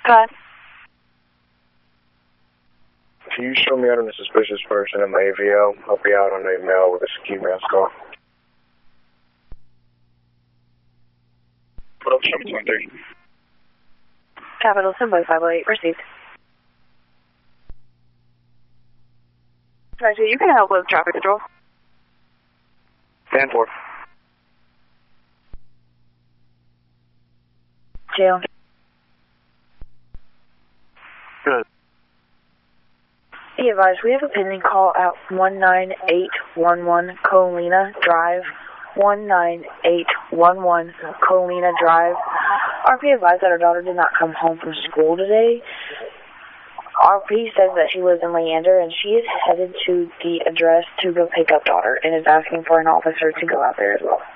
Good. Can you show me out on a suspicious person in my AVL? I'll be out on a mail with a ski mask on. What up, 723? Capital 75508, received. Roger, you can help with traffic control. Stand for. Jail. Good. Be advised, we have a pending call out 19811 Colina Drive. 19811 Colina Drive. RP advised that our daughter did not come home from school today. RP says that she lives in Leander and she is headed to the address to go pick up daughter and is asking for an officer to go out there as well.